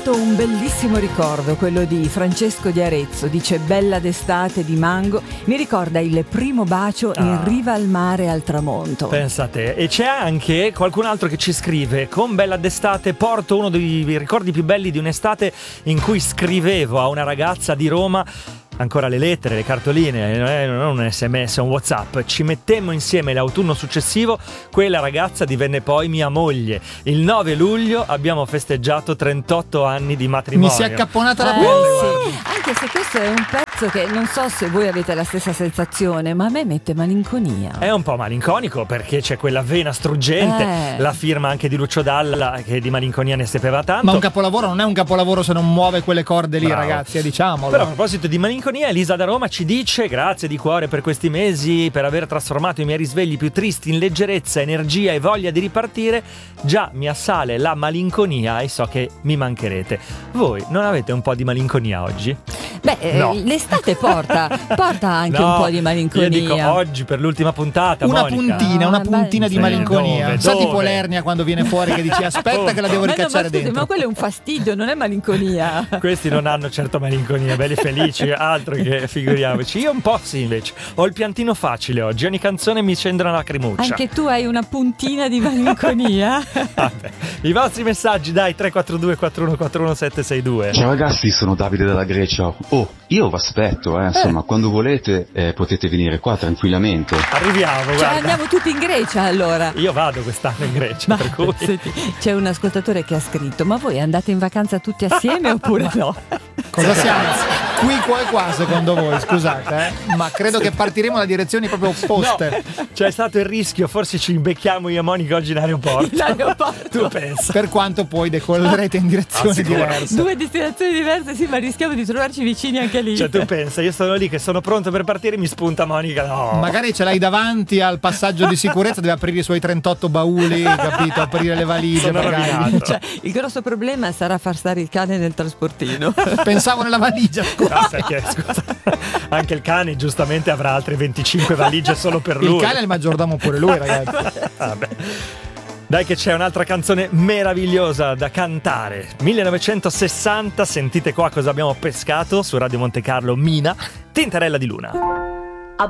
scatenato un bellissimo ricordo, quello di Francesco di Arezzo. Dice: bella d'estate di Mango, mi ricorda il primo bacio in riva al mare al tramonto. Pensa a te. E c'è anche qualcun altro che ci scrive: con bella d'estate porto uno dei ricordi più belli di un'estate in cui scrivevo a una ragazza di Roma. Ancora le lettere, le cartoline, non un SMS, un WhatsApp. Ci mettemmo insieme l'autunno successivo. Quella ragazza divenne poi mia moglie. Il 9 luglio abbiamo festeggiato 38 anni di matrimonio. Mi si è accapponata la pelle. Sì. Anche se questo è un pezzo che non so se voi avete la stessa sensazione, ma a me mette malinconia. È un po' malinconico perché c'è quella vena struggente, la firma anche di Lucio Dalla, che di malinconia ne sapeva tanto. Ma un capolavoro non è un capolavoro se non muove quelle corde lì, Bravo. ragazzi, diciamolo. Però a proposito di malinconia, Elisa da Roma ci dice: grazie di cuore per questi mesi, per aver trasformato i miei risvegli più tristi in leggerezza, energia e voglia di ripartire. Già mi assale la malinconia e so che mi mancherete. Voi non avete un po' di malinconia oggi? Beh, No. l'estate porta anche No, un po' di malinconia. Io dico oggi per l'ultima puntata, una Monica. puntina di Sì, malinconia. Sa dove? tipo l'ernia quando viene fuori che dici aspetta che la devo Ma no, ricacciare ma scusi, dentro. ma quello è un fastidio, non è malinconia. Questi non hanno certo malinconia, belli felici, altro che figuriamoci. Io un po' sì, invece. Ho il piantino facile oggi, ogni canzone mi scende una lacrimuccia. Anche tu hai una puntina di malinconia. Vabbè. I vostri messaggi, dai, 342 4141 762. Ciao ragazzi, sono Davide dalla Grecia. Oh, io vi aspetto, insomma, quando volete potete venire qua tranquillamente. Arriviamo, Cioè guarda. andiamo tutti in Grecia allora. Io vado quest'anno in Grecia, Ma, per cui... senti, c'è un ascoltatore che ha scritto: ma voi andate in vacanza tutti assieme oppure no? Cosa siamo? Qui, qua e qua secondo voi, scusate, ma credo che partiremo da direzioni proprio opposte. No, c'è stato il rischio, forse ci imbecchiamo io e Monica oggi in aeroporto. L'aeroporto. Tu pensa. Per quanto poi decollerete in direzioni sicuro. diverse. Due destinazioni diverse, sì, ma rischiamo di trovarci vicini anche lì. Cioè tu pensa, io sono lì che sono pronto per partire, mi spunta Monica, no. Magari ce l'hai davanti al passaggio di sicurezza, deve aprire i suoi 38 bauli, capito? Aprire le valigie. Sono magari. rovinato. Cioè, il grosso problema sarà far stare il cane nel trasportino. Pensavo nella valigia. No, perché, scusa, anche il cane giustamente avrà altre 25 valigie solo per lui. Il cane è il maggiordomo pure lui, ragazzi. Vabbè. Dai che c'è un'altra canzone meravigliosa da cantare. 1960, sentite qua cosa abbiamo pescato su Radio Monte Carlo, Mina, Tintarella di Luna.